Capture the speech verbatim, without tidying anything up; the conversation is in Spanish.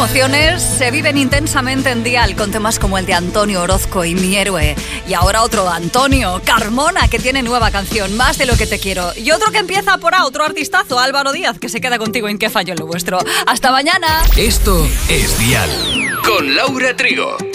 Emociones se viven intensamente en Dial con temas como el de Antonio Orozco y Mi Héroe. Y ahora otro Antonio Carmona, que tiene nueva canción, Más de lo que te quiero. Y otro que empieza por A, otro artistazo, Álvaro Díaz, que se queda contigo en Qué fallo en lo vuestro. ¡Hasta mañana! Esto es Dial con Laura Trigo.